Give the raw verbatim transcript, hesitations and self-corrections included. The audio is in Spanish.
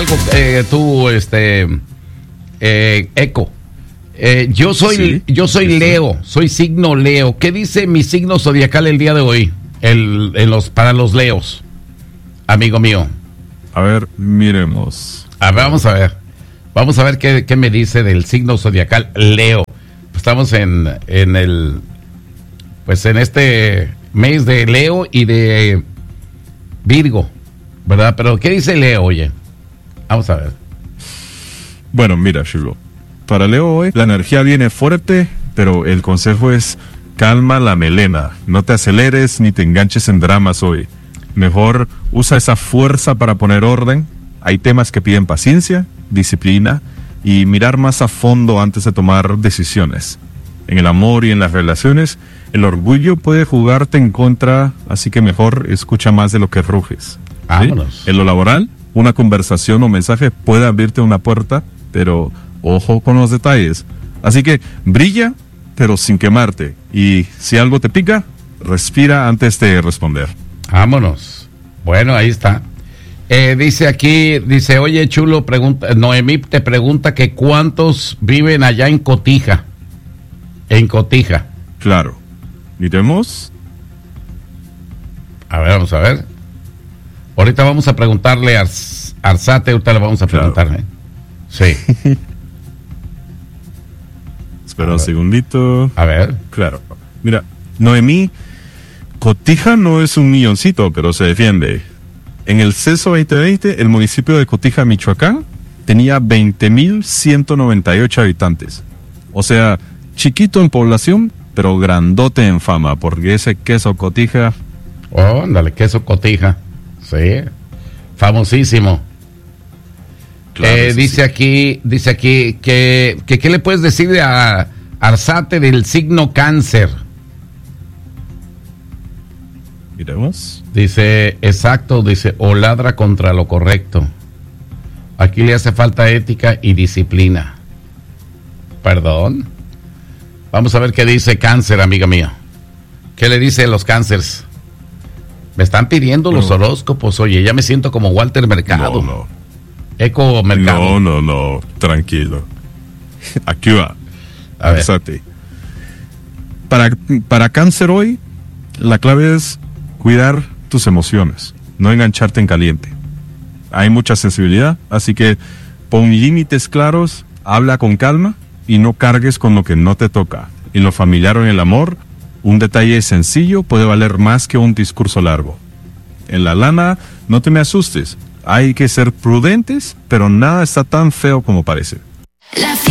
algo, eh, tú, este, eh, Eco. Eh, yo soy, sí, yo soy sí, Leo, soy signo Leo. ¿Qué dice mi signo zodiacal el día de hoy? El, en los, para los Leos, amigo mío. A ver, miremos. A ver, vamos a ver. Vamos a ver qué, qué me dice del signo zodiacal Leo. Estamos en, en el, pues en este mes de Leo y de Virgo, ¿verdad? Pero ¿qué dice Leo, oye? Vamos a ver. Bueno, mira, Chulo. Para Leo hoy, la energía viene fuerte, pero el consejo es calma la melena. No te aceleres ni te enganches en dramas hoy. Mejor usa esa fuerza para poner orden. Hay temas que piden paciencia, disciplina y mirar más a fondo antes de tomar decisiones. En el amor y en las relaciones, el orgullo puede jugarte en contra, así que mejor escucha más de lo que ruges. Vámonos. ¿Sí? En lo laboral, una conversación o mensaje puede abrirte una puerta, pero ojo con los detalles. Así que brilla, pero sin quemarte. Y si algo te pica, respira antes de responder. Vámonos. Bueno, ahí está. Eh, dice aquí, dice, oye, Chulo, pregunta, Noemí te pregunta que cuántos viven allá en Cotija. En Cotija. Claro. ¿Miremos? A ver, vamos a ver. Ahorita vamos a preguntarle a Ars, Arzate, ahorita le vamos a preguntar. Claro. ¿eh? Sí. Espera un segundito. A ver. Claro. Mira, Noemí, Cotija no es un milloncito, pero se defiende. En el censo veinte veinte, el municipio de Cotija, Michoacán, tenía veinte mil ciento noventa y ocho habitantes. O sea, chiquito en población, pero grandote en fama, porque ese queso Cotija... Oh, ándale, queso Cotija. Sí, famosísimo. Claro, eh, dice sí. aquí, dice aquí que, que ¿qué le puedes decir a Arzate del signo Cáncer? Miremos. Dice, exacto, dice, o ladra contra lo correcto. Aquí le hace falta ética y disciplina. Perdón. Vamos a ver qué dice Cáncer, amiga mía. ¿Qué le dice a los cánceres? Me están pidiendo no. los horóscopos, oye, ya me siento como Walter Mercado. No, no. Eco Mercado. No, no, no, tranquilo. Aquí va. A ver. Para, para Cáncer hoy, la clave es cuidar tus emociones, no engancharte en caliente. Hay mucha sensibilidad, así que pon límites claros, habla con calma y no cargues con lo que no te toca. En lo familiar o en el amor, un detalle sencillo puede valer más que un discurso largo. En la lana, no te me asustes. Hay que ser prudentes, pero nada está tan feo como parece. La